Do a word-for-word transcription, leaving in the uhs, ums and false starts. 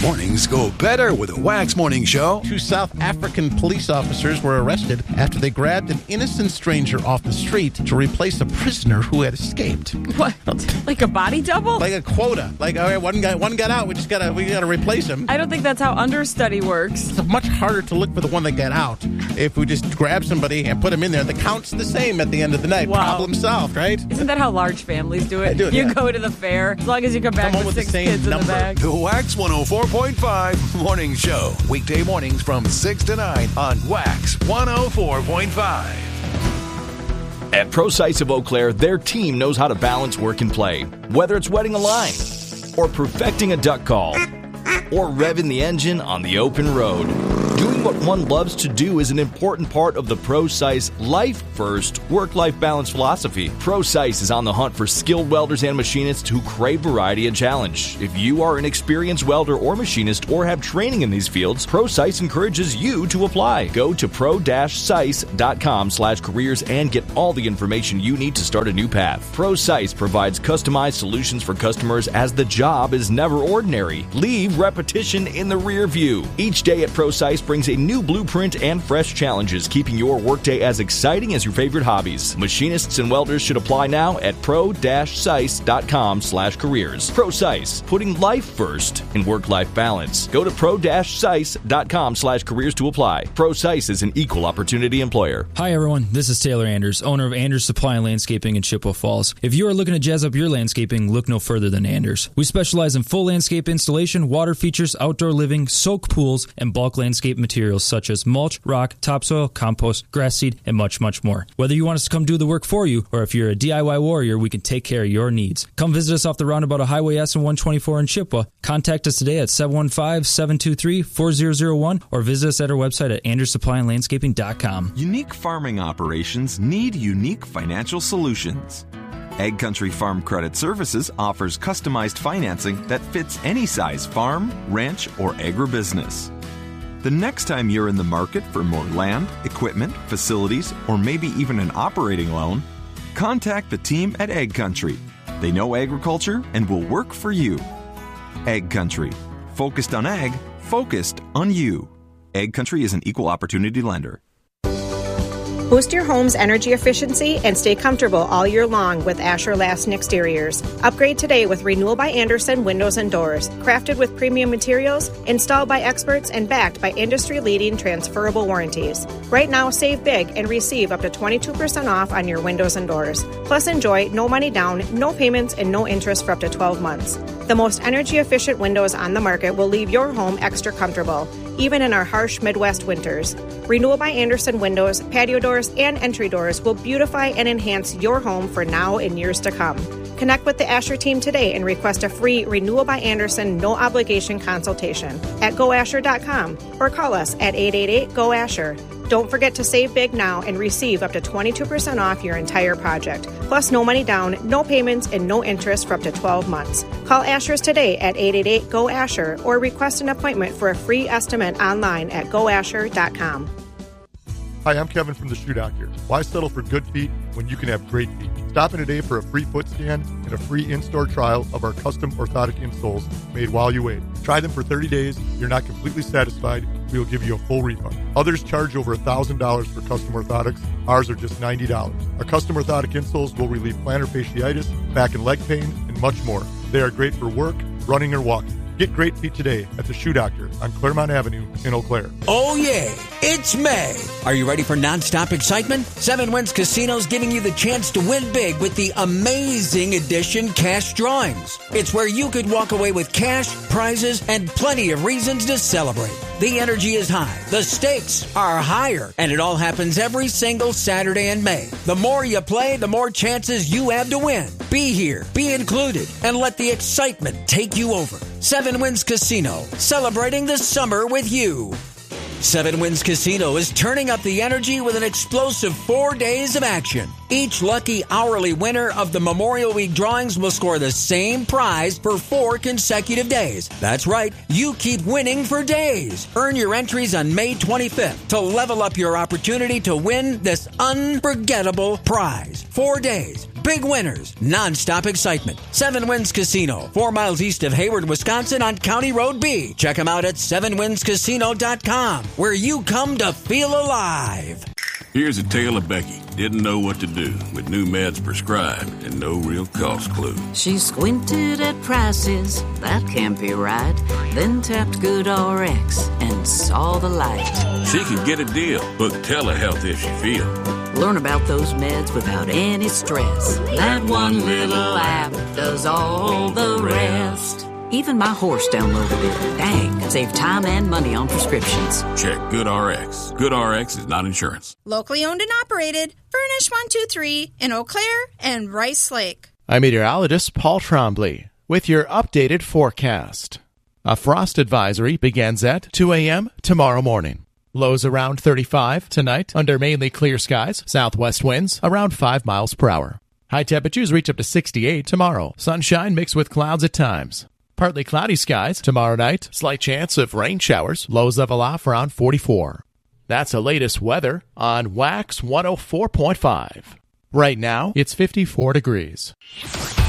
Mornings go better with a Wax Morning Show. Two South African police officers were arrested after they grabbed an innocent stranger off the street to replace a prisoner who had escaped. What? Like a body double? Like a quota. Like, all right, one guy, one got out. We just gotta, we gotta replace him. I don't think that's how understudy works. It's much harder to look for the one that got out if we just grab somebody and put him in there. The count's the same at the end of the night. Wow. Problem solved, right? Isn't that how large families do it? I do it, you yeah. go to the fair, as long as you come back Someone with with six the same kids number. in the bag. The Wax one oh four point five Morning Show. Weekday mornings from six to nine on Wax one oh four point five. At ProSice of Eau Claire, their team knows how to balance work and play. Whether it's wetting a line, or perfecting a duck call, or revving the engine on the open road. Doing what one loves to do is an important part of the ProSice Life First work-life balance philosophy. ProSice is on the hunt for skilled welders and machinists who crave variety and challenge. If you are an experienced welder or machinist or have training in these fields, ProSice encourages you to apply. Go to pro-sice.com slash careers and get all the information you need to start a new path. ProSice provides customized solutions for customers as the job is never ordinary. Leave repetition in the rear view. Each day at ProSice brings a new blueprint and fresh challenges, keeping your workday as exciting as your favorite hobbies. Machinists and welders should apply now at pro-sice.com slash careers. ProSice, putting life first in work-life balance. Go to pro-sice.com slash careers to apply. ProSice is an equal opportunity employer. Hi everyone, this is Taylor Anders, owner of Anders Supply and Landscaping in Chippewa Falls. If you are looking to jazz up your landscaping, look no further than Anders. We specialize in full landscape installation, water features, outdoor living, soak pools, and bulk landscape materials such as mulch, rock, topsoil, compost, grass seed, and much, much more. Whether you want us to come do the work for you, or if you're a D I Y warrior, we can take care of your needs. Come visit us off the roundabout of Highway S and one twenty-four in Chippewa. Contact us today at seven one five, seven two three, four zero zero one or visit us at our website at anders supply and landscaping dot com. Unique farming operations need unique financial solutions. Ag Country Farm Credit Services offers customized financing that fits any size farm, ranch, or agribusiness. The next time you're in the market for more land, equipment, facilities, or maybe even an operating loan, contact the team at Ag Country. They know agriculture and will work for you. Ag Country. Focused on ag, focused on you. Ag Country is an equal opportunity lender. Boost your home's energy efficiency and stay comfortable all year long with Asher Lasten Exteriors. Upgrade today with Renewal by Andersen Windows and Doors. Crafted with premium materials, installed by experts, and backed by industry-leading transferable warranties. Right now, save big and receive up to twenty-two percent off on your windows and doors. Plus, enjoy no money down, no payments, and no interest for up to twelve months. The most energy-efficient windows on the market will leave your home extra comfortable, even in our harsh Midwest winters. Renewal by Andersen windows, patio doors, and entry doors will beautify and enhance your home for now and years to come. Connect with the Asher team today and request a free Renewal by Andersen no-obligation consultation at go asher dot com or call us at eight eight eight, G O, Asher. Don't forget to save big now and receive up to twenty-two percent off your entire project. Plus, no money down, no payments, and no interest for up to twelve months. Call Asher's today at eight eight eight, G O, Asher or request an appointment for a free estimate online at go asher dot com. Hi, I'm Kevin from the Shoe Doctor. Why settle for good feet when you can have great feet? Stop in today for a free foot scan and a free in-store trial of our custom orthotic insoles made while you wait. Try them for thirty days. If you're not completely satisfied, we will give you a full refund. Others charge over one thousand dollars for custom orthotics. Ours are just ninety dollars. Our custom orthotic insoles will relieve plantar fasciitis, back and leg pain, and much more. They are great for work, running, or walking. Get great feet today at the Shoe Doctor on Claremont Avenue in Eau Claire. Oh, yeah, it's May. Are you ready for nonstop excitement? Seven Winds Casino's giving you the chance to win big with the amazing edition cash drawings. It's where you could walk away with cash, prizes, and plenty of reasons to celebrate. The energy is high, the stakes are higher, and it all happens every single Saturday in May. The more you play, the more chances you have to win. Be here, be included, and let the excitement take you over. Seven Winds Casino, celebrating the summer with you. Seven Winds Casino is turning up the energy with an explosive four days of action. Each lucky hourly winner of the Memorial Week drawings will score the same prize for four consecutive days. That's right, you keep winning for days. Earn your entries on May twenty-fifth to level up your opportunity to win this unforgettable prize. Four days. Big winners, non-stop excitement. Seven Winds Casino, four miles east of Hayward, Wisconsin on County Road B. Check them out at seven winds casino dot com, where you come to feel alive. Here's a tale of Becky. Didn't know what to do with new meds prescribed and no real cost clue. She squinted at prices, that can't be right. Then tapped GoodRx and saw the light. She could get a deal. Book telehealth if she feel. Learn about those meds without any stress. That one little app does all the rest. Even my horse downloaded it. Dang, save time and money on prescriptions. Check GoodRx. GoodRx is not insurance. Locally owned and operated. Furnish one two three in Eau Claire and Rice Lake. I'm meteorologist Paul Trombley with your updated forecast. A frost advisory begins at two a.m. tomorrow morning. Lows around thirty-five tonight under mainly clear skies. Southwest winds around five miles per hour. High temperatures reach up to sixty-eight tomorrow. Sunshine mixed with clouds at times. Partly cloudy skies tomorrow night. Slight chance of rain showers. Lows level off around forty-four. That's the latest weather on Wax one oh four point five. Right now, it's fifty-four degrees.